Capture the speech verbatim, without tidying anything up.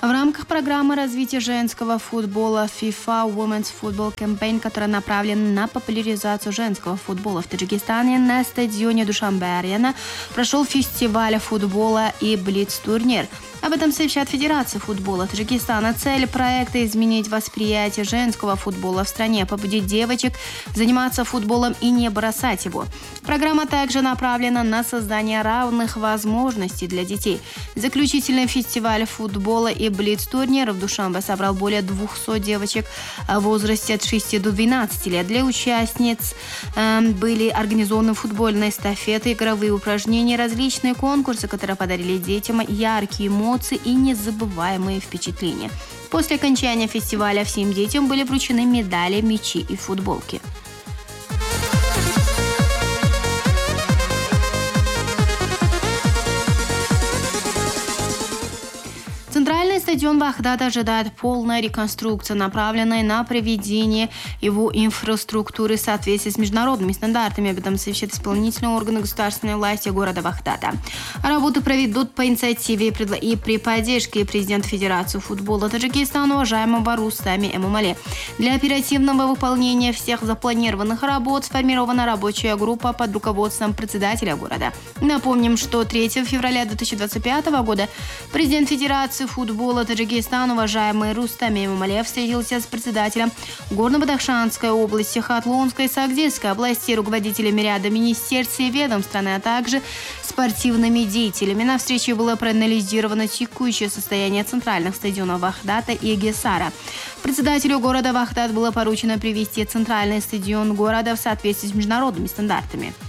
В рамках программы развития женского футбола FIFA Women's Football Campaign, которая направлена на популяризацию женского футбола в Таджикистане, на стадионе Душанбе-Арена прошел фестиваль футбола и блиц-турнир. Об этом сообщает Федерация футбола Таджикистана. Цель проекта – изменить восприятие женского футбола в стране, побудить девочек заниматься футболом и не бросать его. Программа также направлена на создание равных возможностей для детей. Заключительный фестиваль футбола и блиц-турнира в Душанбе собрал более двухсот девочек в возрасте от шести до двенадцати лет. Для участниц э, были организованы футбольные эстафеты, игровые упражнения, различные конкурсы, которые подарили детям яркие эмоции и незабываемые впечатления. После окончания фестиваля всем детям были вручены медали, мячи и футболки. Центральный стадион Вахдат ожидает полная реконструкция, направленная на приведение его инфраструктуры в соответствии с международными стандартами. Об этом сообщает исполнительный орган государственной власти города Вахдата. Работы проведут по инициативе и при поддержке президента Федерации футбола Таджикистана уважаемого Рустами Эмомали. Для оперативного выполнения всех запланированных работ сформирована рабочая группа под руководством председателя города. Напомним, что третьего февраля две тысячи двадцать пятого года президент Федерации футбола Таджикистана, уважаемый Рустам Эмомалиев, встретился с председателем Горно-Бадахшанской области, Хатлонской и Сагдийской области, руководителями ряда министерств и ведомств страны, а также спортивными деятелями. На встрече было проанализировано текущее состояние центральных стадионов Вахдата и Гесара. Председателю города Вахдат было поручено привести центральный стадион города в соответствии с международными стандартами.